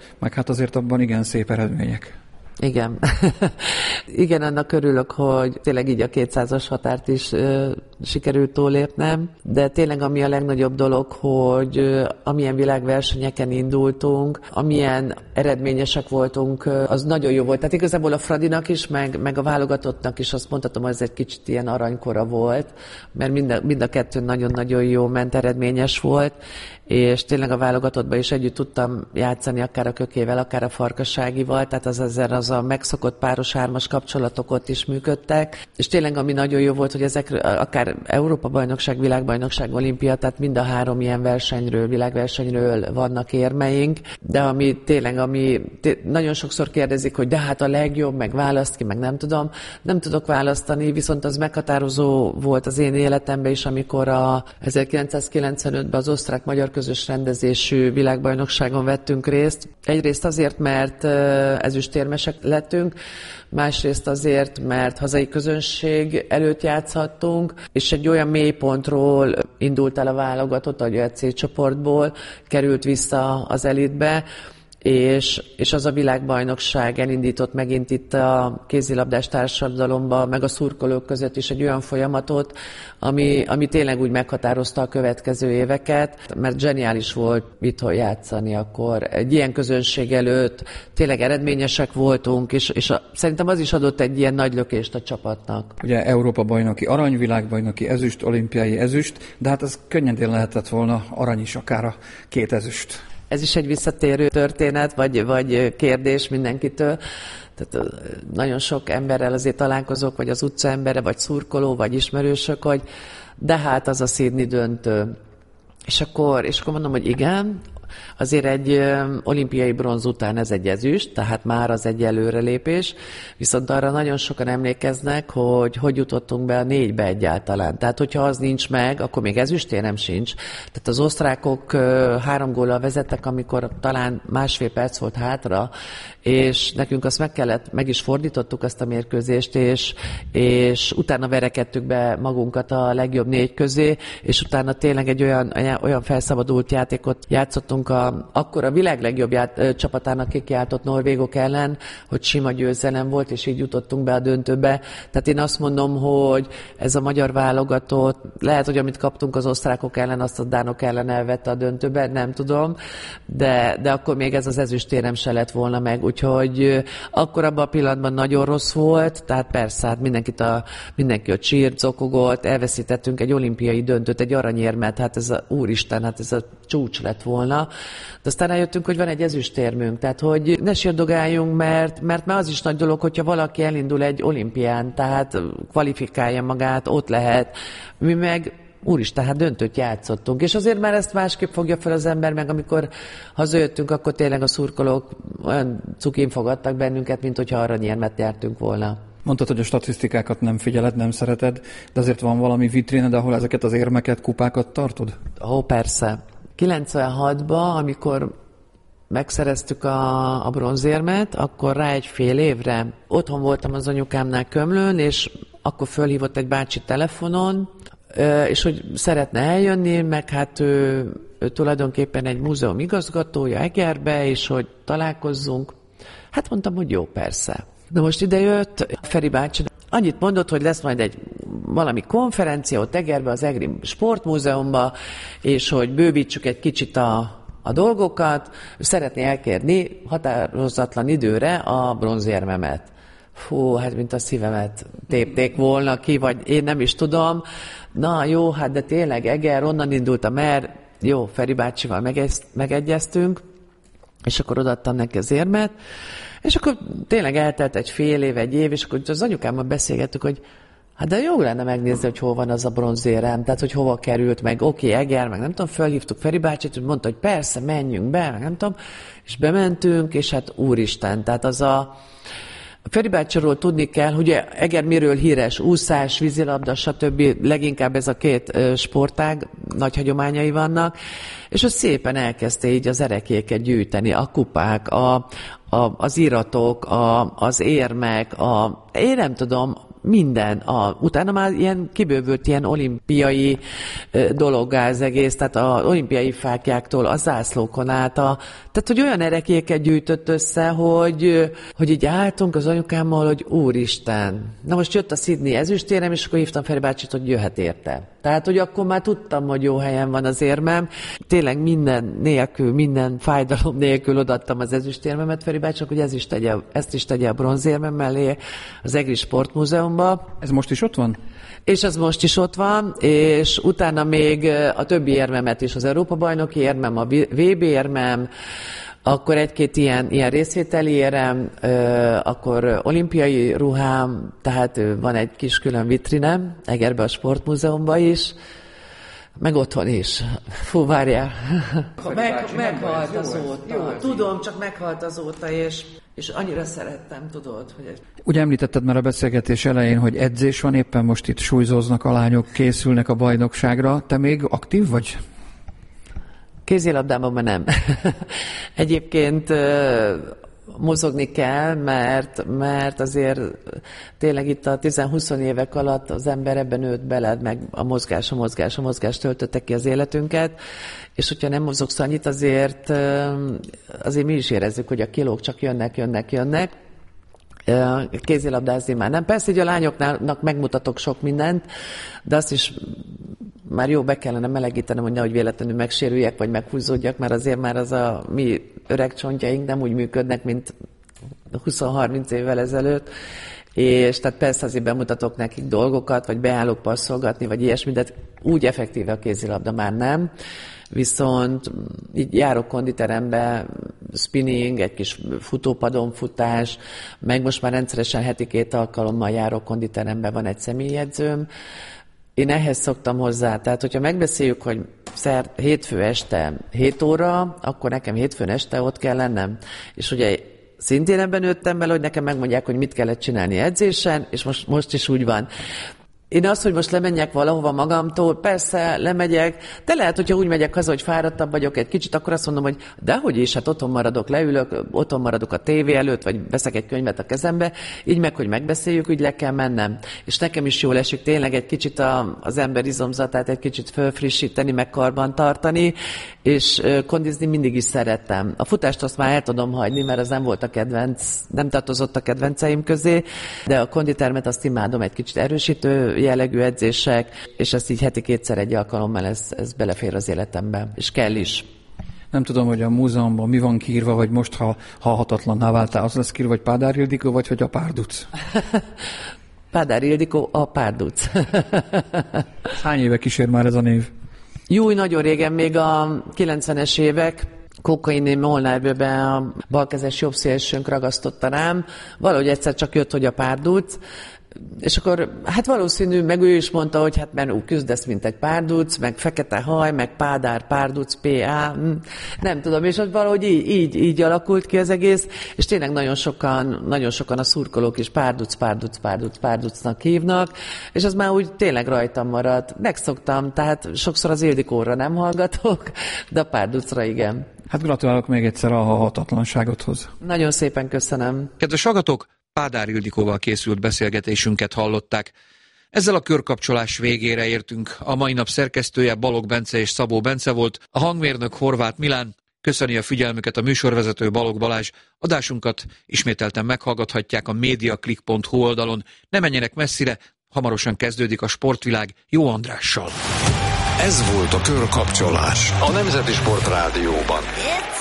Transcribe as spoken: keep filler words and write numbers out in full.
meg hát azért abban igen szép eredmények. Igen. Igen, annak örülök, hogy tényleg így a kétszázas határt is ö, sikerült túlépnem, de tényleg ami a legnagyobb dolog, hogy ö, amilyen világversenyeken indultunk, amilyen eredményesek voltunk, ö, az nagyon jó volt. Tehát igazából a Fradinak is, meg, meg a válogatottnak is azt mondhatom, hogy ez egy kicsit ilyen aranykora volt, mert mind a, mind a kettő nagyon-nagyon jó ment, eredményes volt, és tényleg a válogatottban is együtt tudtam játszani, akár a Kökével, akár a Farkasságival, tehát az ezzel az a megszokott páros-hármas kapcsolatok ott is működtek, és tényleg ami nagyon jó volt, hogy ezekről akár Európa-bajnokság, világbajnokság, olimpia, tehát mind a három ilyen versenyről, világversenyről vannak érmeink, de ami tényleg, ami té- nagyon sokszor kérdezik, hogy de hát a legjobb, meg választ ki, meg nem tudom, nem tudok választani, viszont az meghatározó volt az én életemben is, amikor a ezerkilencszázkilencvenötben az osztrák-magyar közös rendezésű világbajnokságon vettünk részt. Egyrészt azért, mert ezüstérmesek lettünk, másrészt azért, mert hazai közönség előtt játszhattunk, és egy olyan mélypontról indult el a válogatott, a é cé csoportból, került vissza az elitbe, és, és az a világbajnokság elindított megint itt a kézilabdás társadalomba, meg a szurkolók között is egy olyan folyamatot, ami, ami tényleg úgy meghatározta a következő éveket, mert zseniális volt itthon játszani akkor. Egy ilyen közönség előtt tényleg eredményesek voltunk, és, és a, szerintem az is adott egy ilyen nagy lökést a csapatnak. Ugye Európa-bajnoki arany, világbajnoki ezüst, olimpiai ezüst, de hát ez könnyedén lehetett volna arany is, akár a két ezüst. Ez is egy visszatérő történet, vagy, vagy kérdés mindenkitől. Tehát nagyon sok emberrel azért találkozok, vagy az utca embere, vagy szurkoló, vagy ismerősök, hogy de hát az a Sydney döntő. És akkor, és akkor mondom, hogy igen, azért egy olimpiai bronz után ez egy ezüst, tehát már az egy előrelépés, viszont arra nagyon sokan emlékeznek, hogy hogy jutottunk be a négybe egyáltalán. Tehát, hogyha az nincs meg, akkor még ezüstérem sincs. Tehát az osztrákok három góllal vezettek, amikor talán másfél perc volt hátra, és nekünk azt meg kellett, meg is fordítottuk azt a mérkőzést, és, és utána verekedtük be magunkat a legjobb négy közé, és utána tényleg egy olyan, olyan felszabadult játékot játszottunk a, akkor a világ legjobb ját, csapatának kikiáltott norvégok ellen, hogy sima győzelem volt, és így jutottunk be a döntőbe. Tehát én azt mondom, hogy ez a magyar válogatott, lehet, hogy amit kaptunk az osztrákok ellen, azt a dánok ellen elvette a döntőbe, nem tudom, de, de akkor még ez az ezüstérem se lett volna meg, úgyhogy akkor abban a pillanatban nagyon rossz volt, tehát persze, hát mindenkit a, mindenki a csírt, zokogott, elveszítettünk egy olimpiai döntőt, egy aranyérmet, hát ez a úristen, hát ez a csúcs lett volna. De aztán rájöttünk, hogy van egy ezüstérmünk, tehát hogy ne sírdogáljunk, mert, mert már az is nagy dolog, hogyha valaki elindul egy olimpián, tehát kvalifikálja magát, ott lehet. Mi meg úristen, hát döntőt játszottunk, és azért már ezt másképp fogja fel az ember, meg amikor hazajöttünk, akkor tényleg a szurkolók olyan cukin fogadtak bennünket, mint hogyha aranyérmet nyertünk volna. Mondtad, hogy a statisztikákat nem figyeled, nem szereted, de azért van valami vitrined, ahol ezeket az érmeket, kupákat tartod? Ó, persze. kilencvenhatban, amikor megszereztük a, a bronzérmet, akkor rá egy fél évre otthon voltam az anyukámnál Kömlőn, és akkor fölhívott egy bácsi telefonon, és hogy szeretne eljönni, meg hát ő, ő tulajdonképpen egy múzeum igazgatója Egerbe, és hogy találkozzunk. Hát mondtam, hogy jó, persze. De most ide jött Feri bácsi, annyit mondott, hogy lesz majd egy valami konferencia ott Egerbe, az Egri Sportmúzeumban, és hogy bővítsük egy kicsit a, a dolgokat, szeretné elkérni határozatlan időre a bronzérmemet. Fú, hát mint a szívemet tépték volna ki, vagy én nem is tudom. Na jó, hát de tényleg Eger, onnan indultam el, jó, Feri bácsival megezt, megegyeztünk, és akkor odaadtam neki az érmet, és akkor tényleg eltelt egy fél év, egy év, és akkor az anyukámmal beszélgettük, hogy hát de jó lenne megnézni, hogy hol van az a bronzérem, tehát hogy hova került, meg oké, okay, Eger, meg nem tudom, fölhívtuk Feri bácsit, hogy mondta, hogy persze, menjünk be, meg nem tudom, és bementünk, és hát úristen, tehát az a Feri bácsiról tudni kell, hogy Eger miről híres, úszás, vízilabda, stb. Leginkább ez a két sportág, nagy hagyományai vannak, és ott szépen elkezdte így az erekéket gyűjteni, a kupák, a, a, az iratok, a, az érmek, a, én nem tudom, minden. A, utána már ilyen kibővült ilyen olimpiai dologgá az egész, tehát az olimpiai fáklyáktól a zászlókon át, a, tehát hogy olyan erekéket gyűjtött össze, hogy, hogy így álltunk az anyukámmal, hogy úristen. Na most jött a Sydney ezüstérem, és akkor hívtam Feri bácsit, hogy jöhet érte. Tehát, hogy akkor már tudtam, hogy jó helyen van az érmem. Tényleg minden nélkül, minden fájdalom nélkül odaadtam az ezüstérmemet Feri bácsinak, hogy ez is tegye, ezt is tegye a bronzérmem mellé az Egri Sportmúzeumba. Ez most is ott van? És ez most is ott van, és utána még a többi érmemet is, az Európa-bajnoki érmem, a vé bé érmem, akkor egy-két ilyen, ilyen részvételi érem, akkor olimpiai ruhám, tehát van egy kis külön vitrinem, Egerbe a Sportmúzeumban is, meg otthon is. Fú, várjál. Meg, meghalt azóta. Jó, tudom, csak meghalt azóta, és, és annyira szerettem, tudod, hogy... Ugye említetted már a beszélgetés elején, hogy edzés van, éppen most itt súlyzóznak a lányok, készülnek a bajnokságra. Te még aktív vagy? Kézilabdában már nem. Egyébként mozogni kell, mert, mert azért tényleg itt a tíz-húsz évek alatt az ember ebben nőtt bele, meg a mozgás, a mozgás, a mozgás töltötte ki az életünket, és hogyha nem mozogsz annyit, azért, azért mi is érezzük, hogy a kilók csak jönnek, jönnek, jönnek. Kézilabdázni már nem. Persze, hogy a lányoknak megmutatok sok mindent, de azt is már jó be kellene melegítenem, hogy nehogy véletlenül megsérüljek, vagy meghúzódjak, mert azért már az a mi öreg csontjaink nem úgy működnek, mint húsz-harminc évvel ezelőtt, és tehát persze azért bemutatok nekik dolgokat, vagy beállok passzolgatni, vagy ilyesmi, de úgy effektíve a kézilabda már nem. Viszont így járok konditerembe, spinning, egy kis futópadon futás, meg most már rendszeresen heti két alkalommal járok konditerembe, van egy személyedzőm. Én ehhez szoktam hozzá, tehát hogyha megbeszéljük, hogy szer, hétfő este hét óra, akkor nekem hétfőn este ott kell lennem. És ugye szintén ebben nőttem bele, hogy nekem megmondják, hogy mit kellett csinálni edzésen, és most, most is úgy van. Én azt, hogy most lemenjek valahova magamtól, persze lemegyek, de lehet, hogyha úgy megyek haza, hogy fáradtabb vagyok egy kicsit, akkor azt mondom, hogy dehogy is, hát otthon maradok, leülök, otthon maradok a tévé előtt, vagy veszek egy könyvet a kezembe, így meg, hogy megbeszéljük, úgy le kell mennem. És nekem is jól esik tényleg egy kicsit a, az ember izomzatát egy kicsit fölfrissíteni, meg karban tartani, és kondizni mindig is szerettem. A futást azt már el tudom hagyni, mert az nem volt a kedvenc, nem tartozott a kedvenceim közé, de a konditermet azt imádom, egy kicsit erősítő jellegű edzések, és ezt így heti kétszer egy alkalommal ez, ez belefér az életembe, és kell is. Nem tudom, hogy a múzeumban mi van kiírva, vagy most, ha halhatatlanná váltál, az lesz kiírva, hogy Pádár Ildikó, vagy hogy a Párduc? Pádár Ildikó, a Párduc. Hány éve kísér már ez a név? Jó, nagyon régen, még a kilencvenes évek, Kókaini Molnár-bőben a balkezes jobbszélsőnk ragasztotta rám. Valahogy egyszer csak jött, hogy a Párduc, és akkor hát valószínű, meg ő is mondta, hogy hát mert úgy küzdesz, mint egy párduc, meg fekete haj, meg Pádár, Párduc, pé á, nem tudom, és ott valahogy így, így, így alakult ki az egész, és tényleg nagyon sokan, nagyon sokan a szurkolók is Párduc, Párduc, Párduc, Párducnak hívnak, és az már úgy tényleg rajtam maradt. Megszoktam, tehát sokszor az Ildikóra nem hallgatok, de a Párducra igen. Hát gratulálok még egyszer a halhatatlanságodhoz. Nagyon szépen köszönöm. Kedves hallgatók, Pádár Ildikóval készült beszélgetésünket hallották. Ezzel a körkapcsolás végére értünk. A mai nap szerkesztője Balogh Bence és Szabó Bence volt, a hangmérnök Horváth Milán. Köszöni a figyelmüket a műsorvezető Balogh Balázs. Adásunkat ismételten meghallgathatják a mediaclick pont hu oldalon. Ne menjenek messzire, hamarosan kezdődik a Sportvilág Jó Andrással. Ez volt a Körkapcsolás a Nemzeti Sport Rádióban.